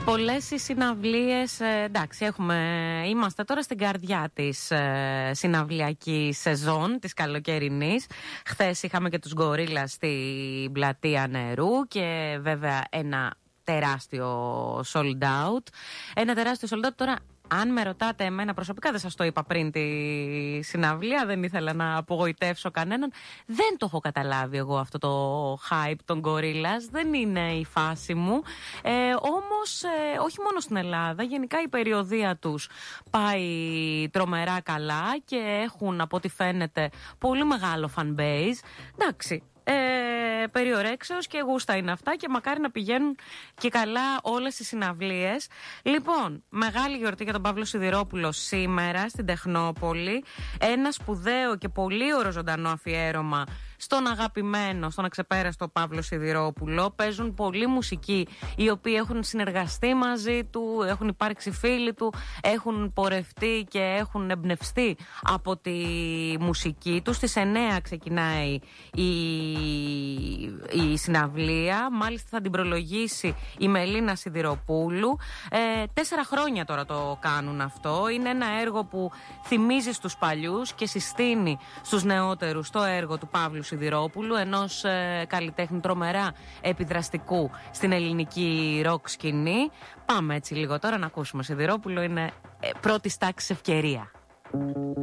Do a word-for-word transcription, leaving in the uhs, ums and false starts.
Πολλές οι συναυλίες, ε, εντάξει, έχουμε, είμαστε τώρα στην καρδιά της ε, συναυλιακής σεζόν, της καλοκαιρινής. Χθες είχαμε και τους Γκορίλας στην Πλατεία Νερού και βέβαια ένα τεράστιο sold out. Ένα τεράστιο sold out τώρα. Αν με ρωτάτε εμένα προσωπικά, δεν σας το είπα πριν τη συναυλία, δεν ήθελα να απογοητεύσω κανέναν. Δεν το έχω καταλάβει εγώ αυτό το hype των Gorillaz, δεν είναι η φάση μου. Ε, όμως, ε, όχι μόνο στην Ελλάδα, γενικά η περιοδεία τους πάει τρομερά καλά και έχουν, από ό,τι φαίνεται, πολύ μεγάλο fan base. Εντάξει. Ε, περιορέξεως και γούστα είναι αυτά και μακάρι να πηγαίνουν και καλά όλες οι συναυλίες. Λοιπόν, μεγάλη γιορτή για τον Παύλο Σιδηρόπουλο σήμερα στην Τεχνόπολη. Ένα σπουδαίο και πολύ ωραίο ζωντανό αφιέρωμα στον αγαπημένο, στον αξεπέραστο Παύλο Σιδηρόπουλο. Παίζουν πολλοί μουσικοί οι οποίοι έχουν συνεργαστεί μαζί του, έχουν υπάρξει φίλοι του, έχουν πορευτεί και έχουν εμπνευστεί από τη μουσική του. Στις εννέα ξεκινάει η η συναυλία, μάλιστα θα την προλογίσει η Μελίνα Σιδηροπούλου. Ε, τέσσερα χρόνια τώρα το κάνουν αυτό. Είναι ένα έργο που θυμίζει στους παλιούς και συστήνει στους νεότερους το έργο του Παύλου Σιδηρόπουλου, ενός ε, καλλιτέχνη τρομερά επιδραστικού στην ελληνική ροκ σκηνή. Πάμε έτσι λίγο τώρα να ακούσουμε Σιδηρόπουλο, είναι ε, πρώτης τάξης ευκαιρία.